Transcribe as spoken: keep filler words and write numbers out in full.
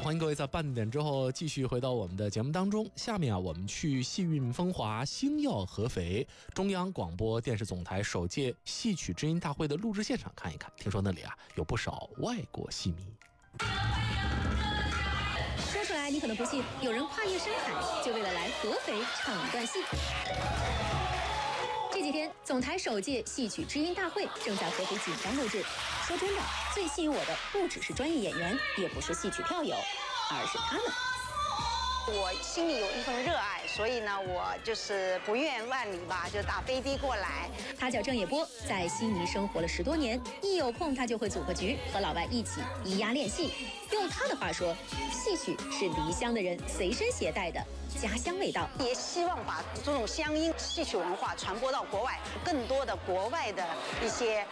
欢迎各位在半点之后继续回到我们的节目当中。下面啊，我们去戏韵风华、星耀合肥中央广播电视总台首届戏曲知音大会的录制现场看一看。听说那里啊有不少外国戏迷。 说出来你可能不信，有人跨越山海就为了来合肥唱一段戏。这几天，总台首届戏曲知音大会正在合肥紧张录制。说真的，最吸引我的不只是专业演员，也不是戏曲票友，而是他们。 我心里有一份热爱，所以呢，我就是不远万里吧，就打飞的过来。 他叫郑也波，在悉尼生活了十多年，一有空他就会组个局，和老外一起咿呀练戏。用他的话说，戏曲是离乡的人随身携带的家乡味道， 也希望把这种乡音戏曲文化传播到国外，更多的国外的一些